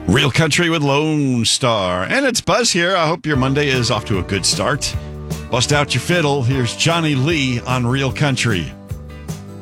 Real Country with Lone Star. And it's Buzz here. I hope your Monday is off to a good start. Bust out your fiddle. Here's Johnny Lee on Real Country.